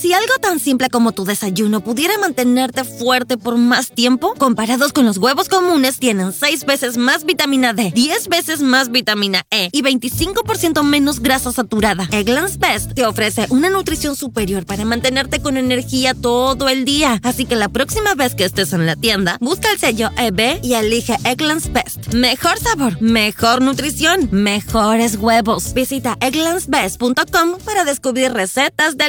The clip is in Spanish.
Si algo tan simple como tu desayuno pudiera mantenerte fuerte por más tiempo, comparados con los huevos comunes, tienen 6 veces más vitamina D, 10 veces más vitamina E y 25% menos grasa saturada. Eggland's Best te ofrece una nutrición superior para mantenerte con energía todo el día. Así que la próxima vez que estés en la tienda, busca el sello EB y elige Eggland's Best. Mejor sabor, mejor nutrición, mejores huevos. Visita egglandsbest.com para descubrir recetas de